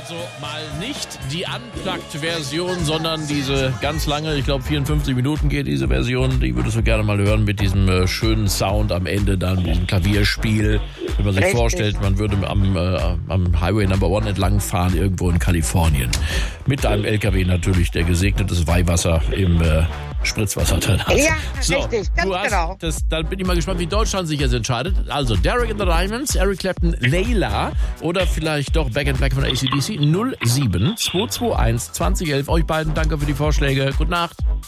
Also mal nicht die Unplugged-Version, sondern diese ganz lange, ich glaube 54 Minuten geht diese Version, die würdest du gerne mal hören mit diesem schönen Sound am Ende, dann diesem Klavierspiel. Wenn man sich vorstellt, man würde am Highway Number 1 entlang fahren, irgendwo in Kalifornien. Mit einem LKW natürlich, der gesegnetes Weihwasser im Spritzwasserteil hat. Ja, richtig, ganz genau. Dann bin ich mal gespannt, wie Deutschland sich jetzt entscheidet. Also Derek and the Diamonds, Eric Clapton, Layla oder vielleicht doch Back and Back von AC/DC 07 221 2011. Euch beiden danke für die Vorschläge. Gute Nacht.